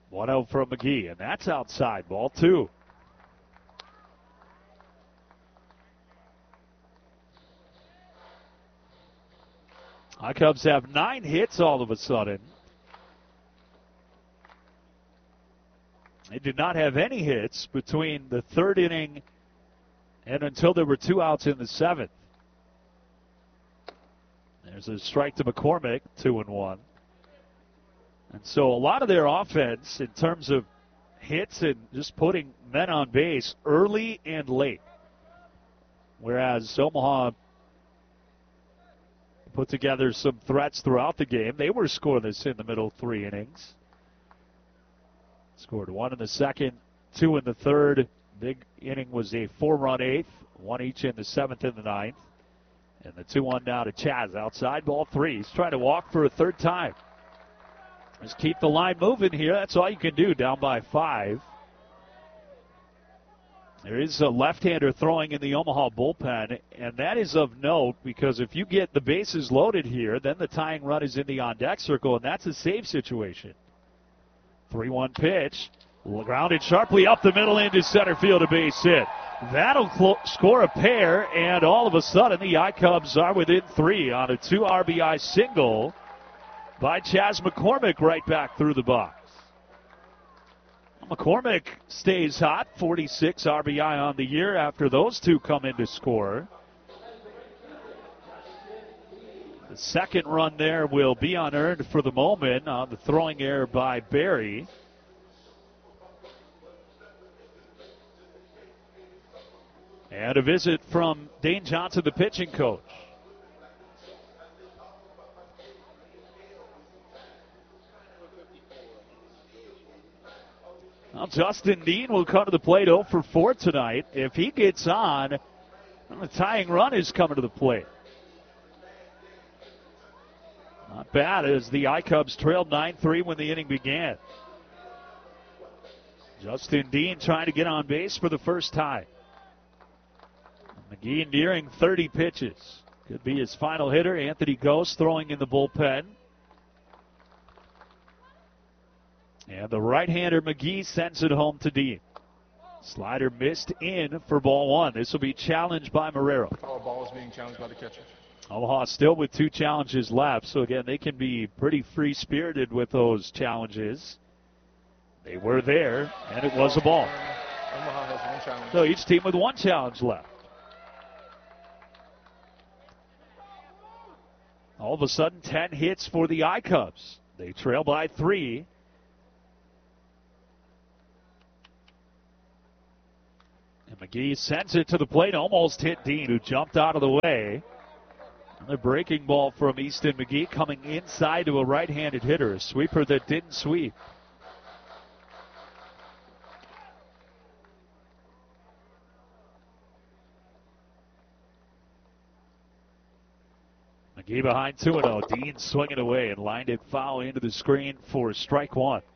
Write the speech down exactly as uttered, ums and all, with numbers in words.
one oh from McGee, and that's outside. Ball two. Our Cubs have nine hits all of a sudden. They did not have any hits between the third inning and until there were two outs in the seventh. There's a strike to McCormick, two and one. And so a lot of their offense in terms of hits and just putting men on base early and late. Whereas Omaha put together some threats throughout the game. They were scoreless in the middle three innings. Scored one in the second, two in the third. Big inning was a four-run eighth, one each in the seventh and the ninth. And the two one now to Chaz outside, ball three. He's trying to walk for a third time. Just keep the line moving here. That's all you can do, down by five. There is a left-hander throwing in the Omaha bullpen, and that is of note because if you get the bases loaded here, then the tying run is in the on-deck circle, and that's a save situation. three one pitch, grounded sharply up the middle into center field, a base hit. That'll cl- score a pair, and all of a sudden the I-Cubs are within three on a two R B I single by Chaz McCormick right back through the box. McCormick stays hot, forty-six R B I on the year after those two come in to score. The second run there will be unearned for the moment on the throwing error by Barry. And a visit from Dane Johnson, the pitching coach. Well, Justin Dean will come to the plate oh for four tonight. If he gets on, well, the tying run is coming to the plate. Not bad as the I-Cubs trailed nine three when the inning began. Justin Dean trying to get on base for the first time. McGee nearing thirty pitches. Could be his final hitter. Anthony Ghost throwing in the bullpen. And the right-hander McGee sends it home to Dean. Slider missed in for ball one. This will be challenged by Marrero. Foul ball is being challenged by the catcher. Omaha still with two challenges left. So, again, they can be pretty free-spirited with those challenges. They were there, and it was a ball. Omaha has one challenge. So each team with one challenge left. All of a sudden, ten hits for the I-Cubs. They trail by three. And McGee sends it to the plate, almost hit Dean, who jumped out of the way. Another breaking ball from Easton McGee coming inside to a right-handed hitter, a sweeper that didn't sweep. McGee behind two and oh. Dean swinging away and lined it foul into the screen for strike one.